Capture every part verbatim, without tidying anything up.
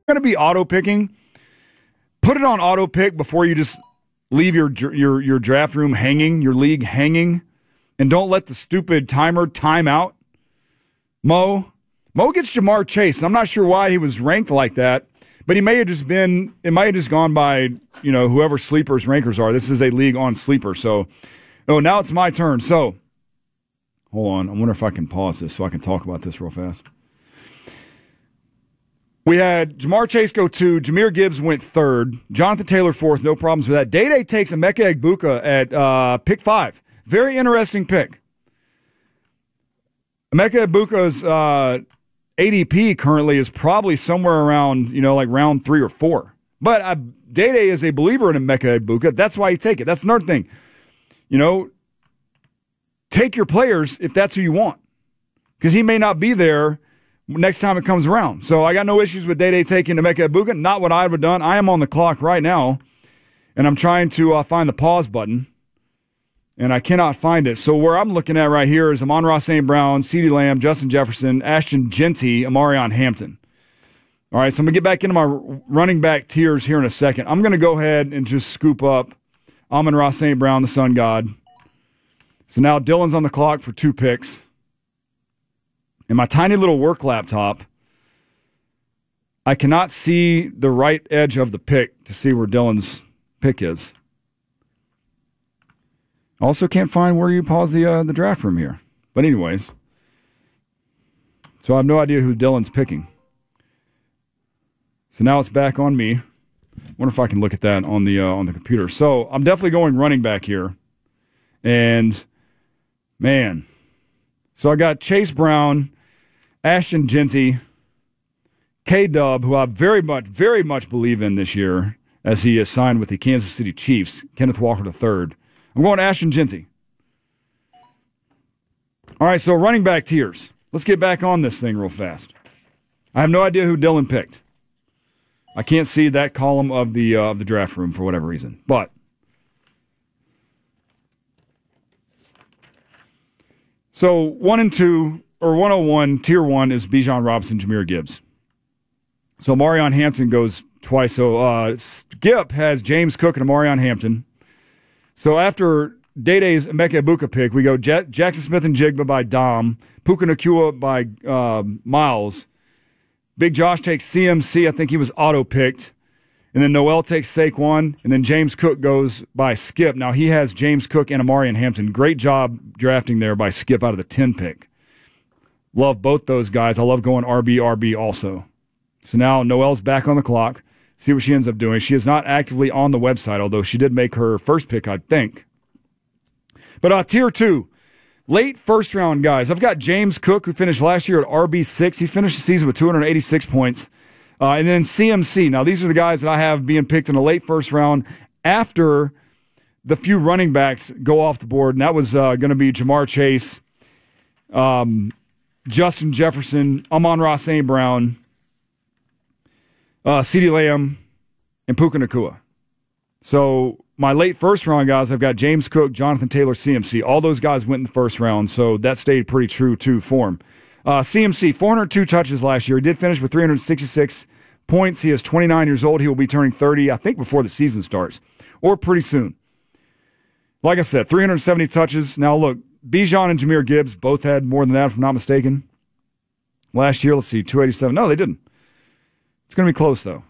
going to be auto picking, put it on auto pick before you just leave your your your draft room hanging, your league hanging, and don't let the stupid timer time out. Mo, Mo gets Jamar Chase, and I'm not sure why he was ranked like that, but he may have just been, it might have just gone by, you know, whoever sleepers rankers are. This is a league on sleeper, so, oh, now it's my turn. So, hold on, I wonder if I can pause this so I can talk about this real fast. We had Jamar Chase go two, Jahmyr Gibbs went third, Jonathan Taylor fourth, no problems with that. Day-Day takes Emeka Egbuka at uh, pick five. Very interesting pick. Emeka Egbuka's uh, A D P currently is probably somewhere around, you know, like round three or four. But uh, Day-Day is a believer in Emeka Egbuka. That's why you take it. That's another thing. You know, take your players if that's who you want. Because he may not be there next time it comes around. So I got no issues with Day-Day taking Emeka Egbuka. Not what I would have done. I am on the clock right now, and I'm trying to uh, find the pause button, and I cannot find it. So where I'm looking at right here is Amon-Ra Saint Brown, CeeDee Lamb, Justin Jefferson, Ashton Jeanty, Amarion Hampton. All right, so I'm going to get back into my running back tiers here in a second. I'm going to go ahead and just scoop up Amon-Ra Saint Brown, the Sun God. So now Dylan's on the clock for two picks. In my tiny little work laptop, I cannot see the right edge of the pick to see where Dylan's pick is. Also can't find where you pause the uh, the draft room here. But anyways, so I have no idea who Dylan's picking. So now it's back on me. Wonder if I can look at that on the uh, on the computer. So I'm definitely going running back here, and man, so I got Chase Brown, Ashton Jeanty, K-Dub, who I very much, very much believe in this year, as he is signed with the Kansas City Chiefs, Kenneth Walker the third. I'm going Ashton Jeanty. All right, so running back tiers. Let's get back on this thing real fast. I have no idea who Dylan picked. I can't see that column of the uh, of the draft room for whatever reason. But so one and two, or one oh one, tier one is Bijan Robinson, Jahmyr Gibbs. So Amarion Hampton goes twice. So uh, Skip has James Cook and Amarion Hampton. So after Day-Day's Emeka Egbuka pick, we go J- Jackson Smith and Jigba by Dom, Puka Nacua by uh, Miles. Big Josh takes C M C. I think he was auto-picked. And then Noel takes Saquon. And then James Cook goes by Skip. Now, he has James Cook and Amarion Hampton. Great job drafting there by Skip out of the ten pick. Love both those guys. I love going R B, R B also. So now Noel's back on the clock. See what she ends up doing. She is not actively on the website, although she did make her first pick, I think. But uh, tier two. Late first-round guys. I've got James Cook, who finished last year at R B six. He finished the season with two hundred eighty-six points. Uh, and then C M C. Now, these are the guys that I have being picked in the late first round after the few running backs go off the board. And that was uh, going to be Jamar Chase, um, Justin Jefferson, Amon-Ra Saint Brown, uh, CeeDee Lamb, and Puka Nacua. So my late first round guys, I've got James Cook, Jonathan Taylor, C M C. All those guys went in the first round, so that stayed pretty true to form. Uh, C M C, four hundred two touches last year. He did finish with three hundred sixty-six points. He is twenty-nine years old. He will be turning thirty, I think, before the season starts, or pretty soon. Like I said, three hundred seventy touches. Now, look, Bijan and Jahmyr Gibbs both had more than that, if I'm not mistaken. Last year, let's see, two eighty-seven. No, they didn't. It's going to be close, though.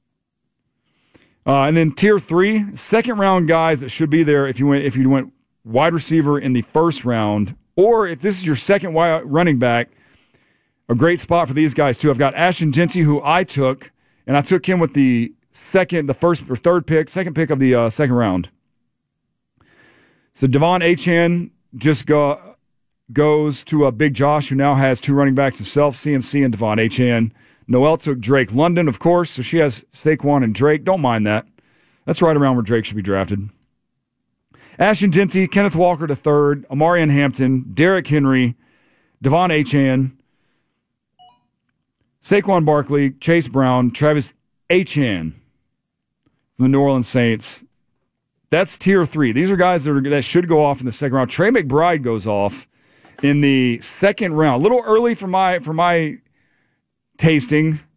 Uh, and then tier three, second round guys that should be there if you went if you went wide receiver in the first round, or if this is your second wide running back, a great spot for these guys too. I've got Ashton Jeanty, who I took, and I took him with the second, the first or third pick, second pick of the uh, second round. So Devon Achane just go, goes to a Big Josh, who now has two running backs himself, C M C and Devon Achane. Noelle took Drake London, of course, so she has Saquon and Drake. Don't mind that. That's right around where Drake should be drafted. Ashton Jeanty, Kenneth Walker the third, Amarion Hampton, Derrick Henry, Devon Achane, Saquon Barkley, Chase Brown, Travis Etienne from the New Orleans Saints. That's tier three. These are guys that, are, that should go off in the second round. Trey McBride goes off in the second round. A little early for my for my tasting.